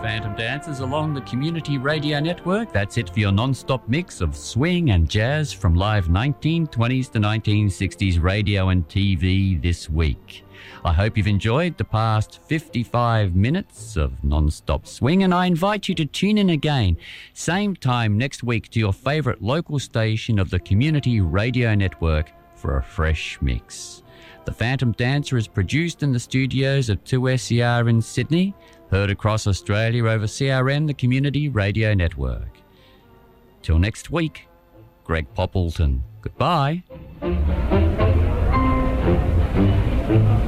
Phantom Dancers along the Community Radio Network. That's it for your non-stop mix of swing and jazz from live 1920s to 1960s radio and TV this week. I hope you've enjoyed the past 55 minutes of non-stop swing, and I invite you to tune in again, same time next week, to your favourite local station of the Community Radio Network for a fresh mix. The Phantom Dancer is produced in the studios of 2SER in Sydney, heard across Australia over CRN, the Community Radio Network. Till next week, Greg Poppleton. Goodbye.